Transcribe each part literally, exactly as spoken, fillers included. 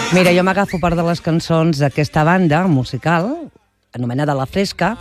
Mira, jo m'agafo part de les cançons d'aquesta banda musical, anomenada La Fresca.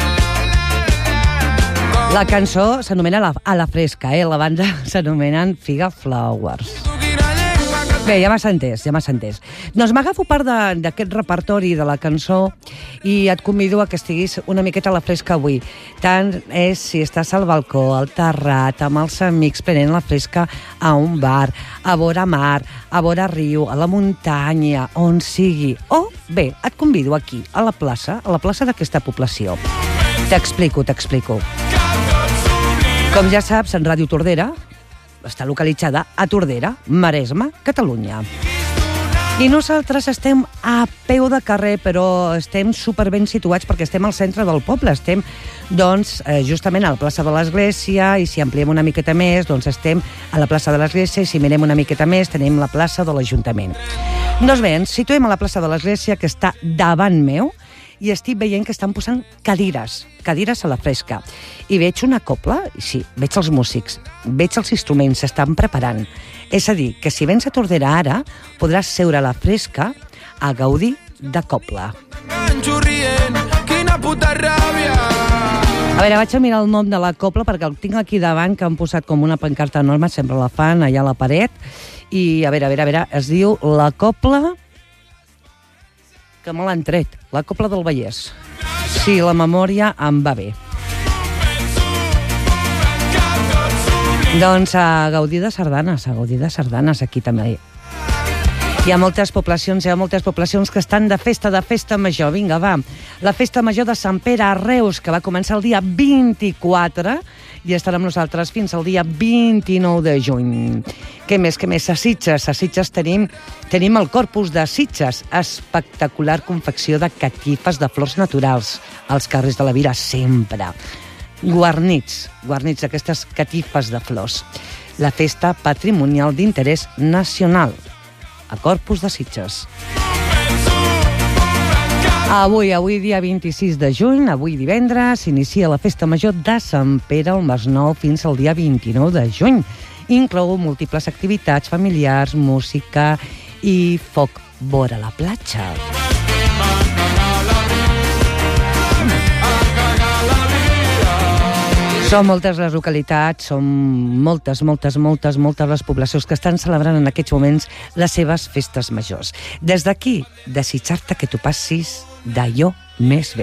La cançó s'anomena la, A la Fresca, eh? La banda s'anomenen Figa Flowers. Bé, ja m'has entès, ja m'has entès. Doncs m'agafo part d'aquest repertori de la cançó i et convido a que estiguis una miqueta a la fresca avui. Tant és si estàs al balcó, al terrat, amb els amics, prenent la fresca a un bar, a vora mar, a vora riu, a la muntanya, on sigui. O, bé, et convido aquí, a la plaça, a la plaça d'aquesta població. T'explico, t'explico. Com ja saps, en Ràdio Tordera està localitzada a Tordera, Maresme, Catalunya. I nosaltres estem a peu de carrer, però estem superben situats perquè estem al centre del poble. Estem, doncs, eh, justament a la plaça de l'Església, i si ampliem una miqueta més, doncs estem a la plaça de l'Església, i si mirem una miqueta més, tenim la plaça de l'Ajuntament. Doncs bé, ens situem a la plaça de l'Església, que està davant meu, i estic veient que estan posant cadires, cadires a la fresca. I veig una cobla, sí, veig els músics, veig els instruments, s'estan preparant. És a dir, que si vens a Tordera ara, podràs seure a la fresca a gaudir de cobla. A veure, vaig a mirar el nom de la cobla perquè el tinc aquí davant, que han posat com una pancarta enorme, sempre la fan allà a la paret. I a veure, a veure, a veure, es diu la cobla... que me l'han tret, la Cobla del Vallès. Sí, la memòria em va bé. Doncs a gaudir de sardanes, a gaudir de sardanes aquí també. Hi ha moltes poblacions, hi ha moltes poblacions que estan de festa, de festa major. Vinga, va. La festa major de Sant Pere a Reus, que va començar el dia vint-i-quatre i estarà amb nosaltres fins al dia vint-i-nou de juny. Què més, què més? A Sitges, a Sitges tenim, tenim el Corpus de Sitges, espectacular confecció de catifes de flors naturals als carrers de la Vila, sempre. Guarnits, guarnits d'aquestes catifes de flors. La festa patrimonial d'interès nacional, a Corpus de Sitges. Avui, avui dia vint-i-sis de juny, avui divendres, s'inicia la Festa Major de Sant Pere al Masnou fins al dia vint-i-nou de juny. Inclou múltiples activitats familiars, música i foc vora la platja. Són moltes les localitats, són moltes, moltes, moltes, moltes les poblacions que estan celebrant en aquests moments les seves festes majors. Des d'aquí, desitjar-te que tu passis d'allò més bé.